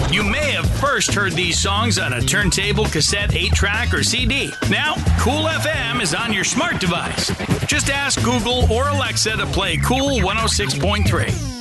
You may have first heard these songs on a turntable, cassette, 8-track, or CD. Now, Cool FM is on your smart device. Just ask Google or Alexa to play Cool 106.3.